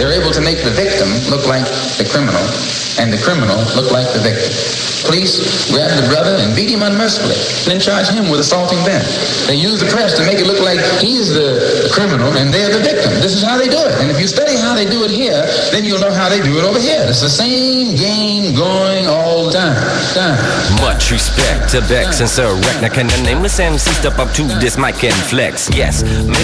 They're able to make the victim look like the criminal, and the criminal look like the victim. Police grab the brother and beat him unmercifully, then charge him with assaulting them. They use the press to make it look like he's the criminal and they're the victim. This is how they do it. And if you study how they do it here, then you'll know how they do it over here. It's the same game going all the time. Much respect to Bex and Sir Reck. Now can the nameless MC step up to this mic and flex? Yes.